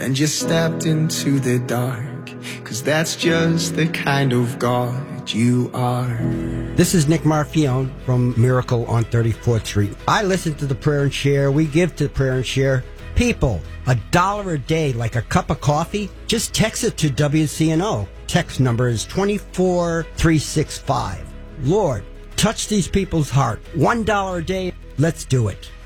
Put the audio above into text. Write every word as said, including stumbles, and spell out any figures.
and you stepped into the dark, 'cause that's just the kind of God you are. This is Nick Marfione from Miracle on thirty-fourth Street. I listen to the Prayer and Share. We give to the Prayer and Share. People, a dollar a day, like a cup of coffee, just text it to W C N O. Text number is two four three six five. Lord, touch these people's heart. One dollar a day. Let's do it.